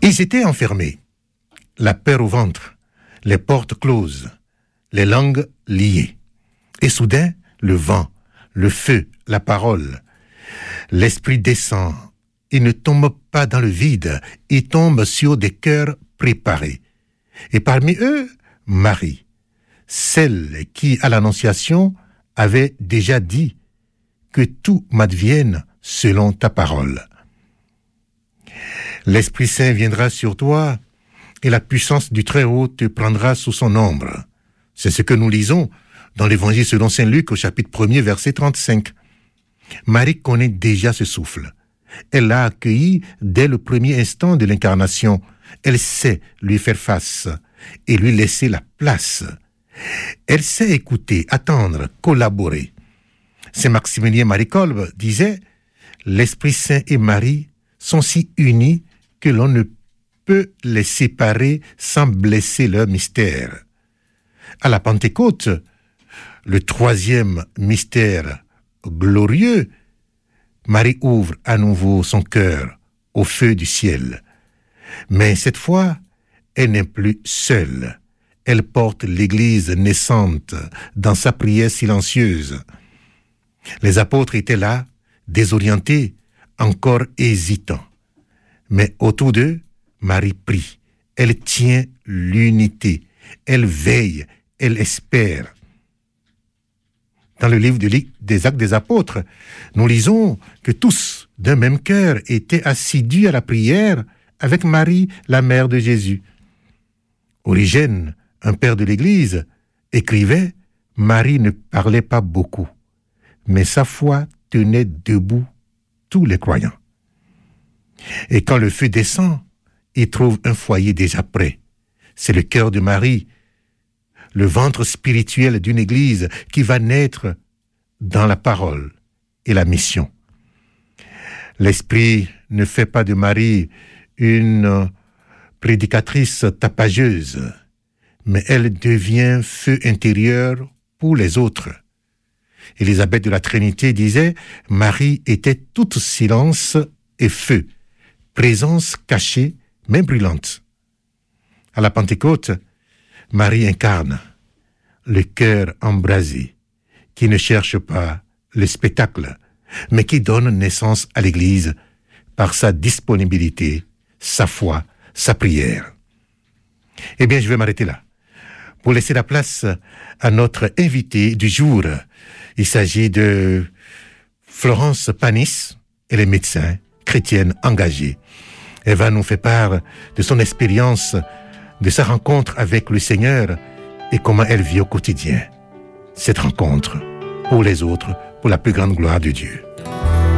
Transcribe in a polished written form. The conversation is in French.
Ils étaient enfermés, la peur au ventre, les portes closes, les langues liées. Et soudain, le vent, le feu, la parole, l'Esprit descend. Il ne tombe pas dans le vide, il tombe sur des cœurs préparés. Et parmi eux, Marie, celle qui, à l'Annonciation, avait déjà dit que tout m'advienne selon ta parole. L'Esprit Saint viendra sur toi et la puissance du Très-Haut te prendra sous son ombre. C'est ce que nous lisons dans l'Évangile selon saint Luc au chapitre 1er, verset 35. Marie connaît déjà ce souffle. Elle l'a accueilli dès le premier instant de l'incarnation. Elle sait lui faire face et lui laisser la place. Elle sait écouter, attendre, collaborer. Saint Maximilien Marie Kolbe disait « L'Esprit Saint et Marie sont si unis que l'on ne peut les séparer sans blesser leur mystère. » À la Pentecôte, le troisième mystère glorieux, Marie ouvre à nouveau son cœur au feu du ciel. Mais cette fois, elle n'est plus seule. Elle porte l'Église naissante dans sa prière silencieuse. Les apôtres étaient là, désorientés, encore hésitants. Mais autour d'eux, Marie prie. Elle tient l'unité. Elle veille. Elle espère. Dans le livre des Actes des Apôtres, nous lisons que tous, d'un même cœur, étaient assidus à la prière avec Marie, la mère de Jésus. Origène, un père de l'Église, écrivait « Marie ne parlait pas beaucoup, mais sa foi tenait debout tous les croyants. » Et quand le feu descend, il trouve un foyer déjà prêt. C'est le cœur de Marie, le ventre spirituel d'une Église qui va naître dans la parole et la mission. L'Esprit ne fait pas de Marie une prédicatrice tapageuse, mais elle devient feu intérieur pour les autres. Élisabeth de la Trinité disait « Marie était toute silence et feu, présence cachée mais brûlante. » À la Pentecôte, Marie incarne le cœur embrasé, qui ne cherche pas le spectacle, mais qui donne naissance à l'Église par sa disponibilité, sa foi, sa prière. Eh bien, je vais m'arrêter là, pour laisser la place à notre invité du jour. Il s'agit de Florence Panis, elle est médecin, chrétienne engagée. Elle va nous faire part de son expérience, de sa rencontre avec le Seigneur et comment elle vit au quotidien cette rencontre pour les autres, pour la plus grande gloire de Dieu.